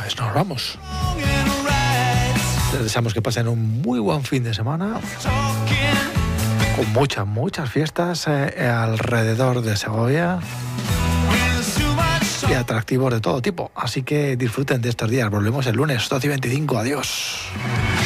pues nos vamos. Les deseamos que pasen un muy buen fin de semana, con muchas fiestas alrededor de Segovia y atractivos de todo tipo. Así que disfruten de estos días. Volvemos el lunes 12:25. Adiós.